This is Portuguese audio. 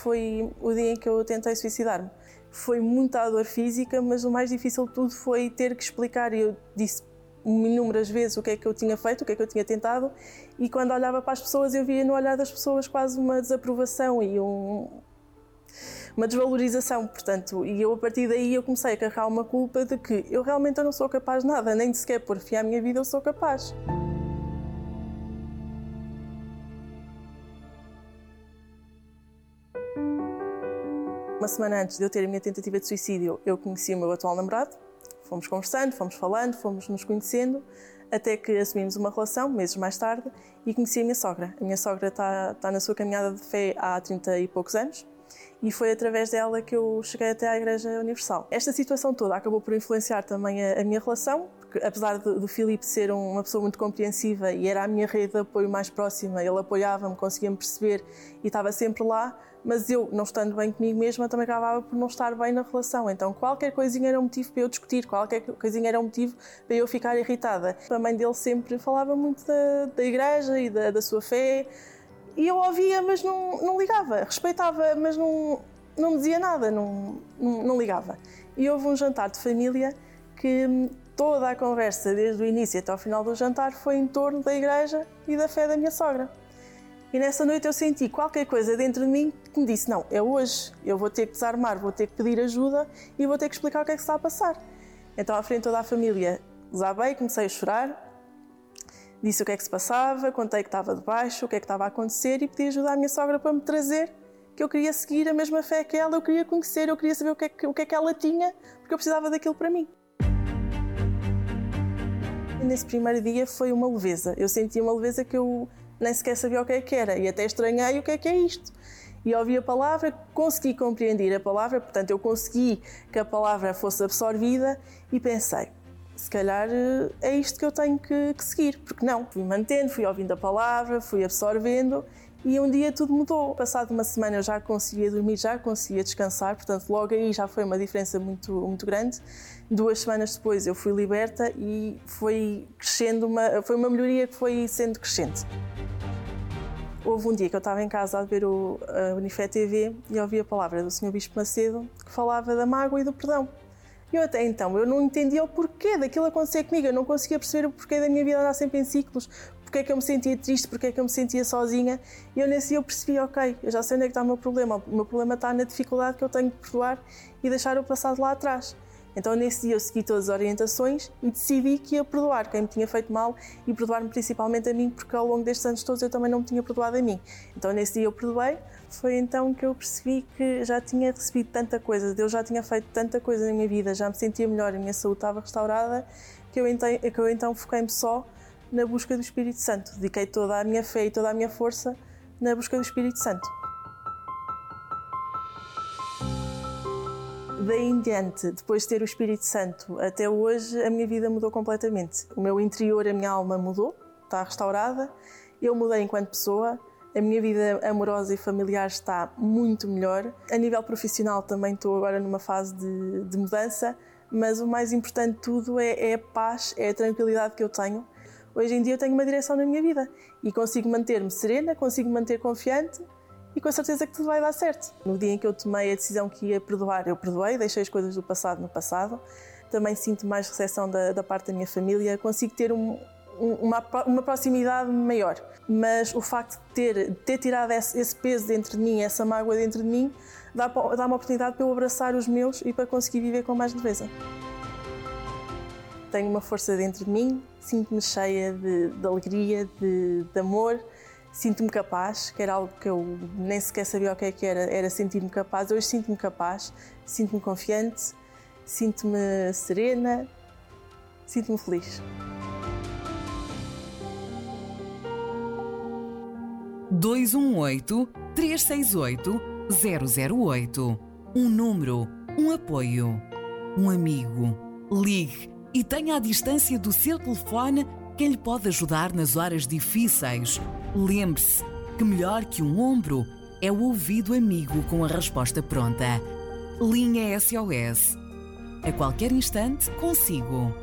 foi o dia em que eu tentei suicidar-me. Foi muita dor física, mas o mais difícil de tudo foi ter que explicar. Eu disse inúmeras vezes o que é que eu tinha feito, o que é que eu tinha tentado, e quando olhava para as pessoas eu via no olhar das pessoas quase uma desaprovação e uma desvalorização, portanto, e eu a partir daí eu comecei a carregar uma culpa de que eu realmente não sou capaz de nada, nem sequer por fim à minha vida eu sou capaz. Uma semana antes de eu ter a minha tentativa de suicídio, eu conheci o meu atual namorado. Fomos conversando, fomos falando, fomos nos conhecendo, até que assumimos uma relação, meses mais tarde, e conheci a minha sogra. A minha sogra está na sua caminhada de fé há 30 e poucos anos, e foi através dela que eu cheguei até à Igreja Universal. Esta situação toda acabou por influenciar também a minha relação, porque apesar do Filipe ser uma pessoa muito compreensiva e era a minha rede de apoio mais próxima, ele apoiava-me, conseguia-me perceber e estava sempre lá, mas eu, não estando bem comigo mesma, também acabava por não estar bem na relação. Então qualquer coisinha era um motivo para eu discutir, qualquer coisinha era um motivo para eu ficar irritada. A mãe dele sempre falava muito da igreja e da sua fé, e eu ouvia, mas não ligava, respeitava, mas não dizia nada, não ligava. E houve um jantar de família que toda a conversa, desde o início até ao final do jantar, foi em torno da igreja e da fé da minha sogra. E nessa noite eu senti qualquer coisa dentro de mim que me disse, não, é hoje, eu vou ter que desarmar, vou ter que pedir ajuda e vou ter que explicar o que é que se está a passar. Então, à frente de toda a família, desabei, comecei a chorar, disse o que é que se passava, contei que estava de baixo, o que é que estava a acontecer e pedi ajuda à minha sogra para me trazer, que eu queria seguir a mesma fé que ela, eu queria conhecer, eu queria saber o que é que ela tinha, porque eu precisava daquilo para mim. E nesse primeiro dia foi uma leveza, eu senti uma leveza que eu nem sequer sabia o que é que era e até estranhei o que é isto. E ouvi a palavra, consegui compreender a palavra, portanto eu consegui que a palavra fosse absorvida e pensei, se calhar é isto que eu tenho que seguir, porque não? Fui mantendo, fui ouvindo a palavra, fui absorvendo e um dia tudo mudou. Passado uma semana eu já conseguia dormir, já conseguia descansar, portanto logo aí já foi uma diferença muito, muito grande. 2 semanas depois eu fui liberta e foi crescendo, foi uma melhoria que foi sendo crescente. Houve um dia que eu estava em casa a ver a Unifé TV e ouvi a palavra do Sr. Bispo Macedo que falava da mágoa e do perdão. E eu até então eu não entendia o porquê daquilo acontecer comigo, eu não conseguia perceber o porquê da minha vida andar sempre em ciclos, porque é que eu me sentia triste, porque é que eu me sentia sozinha. E eu nesse dia eu percebi, ok, eu já sei onde é que está o meu problema está na dificuldade que eu tenho de perdoar e deixar o passado lá atrás. Então nesse dia eu segui todas as orientações e decidi que ia perdoar quem me tinha feito mal e perdoar-me principalmente a mim, porque ao longo destes anos todos eu também não me tinha perdoado a mim. Então nesse dia eu perdoei, foi então que eu percebi que já tinha recebido tanta coisa, Deus já tinha feito tanta coisa na minha vida, já me sentia melhor, a minha saúde estava restaurada, que eu então foquei-me só na busca do Espírito Santo. Dediquei toda a minha fé e toda a minha força na busca do Espírito Santo. Daí em diante, depois de ter o Espírito Santo, até hoje a minha vida mudou completamente. O meu interior, a minha alma mudou, está restaurada. Eu mudei enquanto pessoa, a minha vida amorosa e familiar está muito melhor. A nível profissional também estou agora numa fase de mudança, mas o mais importante de tudo é a paz, é a tranquilidade que eu tenho. Hoje em dia eu tenho uma direção na minha vida e consigo manter-me serena, consigo me manter confiante e com a certeza que tudo vai dar certo. No dia em que eu tomei a decisão que ia perdoar, eu perdoei, deixei as coisas do passado no passado. Também sinto mais recepção da parte da minha família, consigo ter uma proximidade maior. Mas o facto de ter tirado esse peso dentro de mim, essa mágoa dentro de mim, dá uma oportunidade para eu abraçar os meus e para conseguir viver com mais leveza. Tenho uma força dentro de mim, sinto-me cheia de alegria, de amor. Sinto-me capaz, que era algo que eu nem sequer sabia o que era sentir-me capaz. Hoje sinto-me capaz, sinto-me confiante, sinto-me serena, sinto-me feliz. 218-368-008. Um número, um apoio, um amigo. Ligue e tenha à distância do seu telefone quem lhe pode ajudar nas horas difíceis. Lembre-se que melhor que um ombro é o ouvido amigo com a resposta pronta. Linha SOS. A qualquer instante, consigo.